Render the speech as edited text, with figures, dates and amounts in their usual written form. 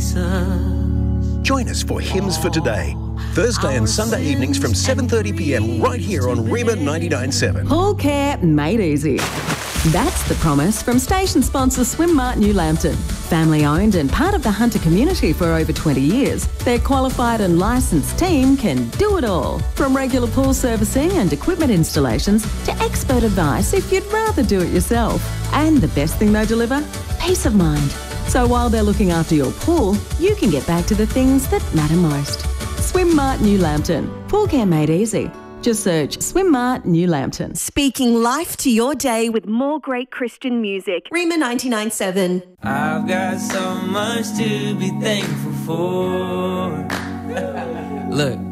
Join us for Hymns for Today, Thursday and Sunday evenings from 7:30pm right here on Reba 99.7. Pool care made easy. That's the promise from station sponsor Swimmart New Lambton. Family owned and part of the Hunter community for over 20 years, their qualified and licensed team can do it all. From regular pool servicing and equipment installations to expert advice if you'd rather do it yourself. And the best thing they deliver? Peace of mind. So while they're looking after your pool, you can get back to the things that matter most. Swimmart New Lambton. Pool care made easy. Just search Swimmart New Lambton. Speaking life to your day with more great Christian music. Rema 99.7. I've got so much to be thankful for. Look,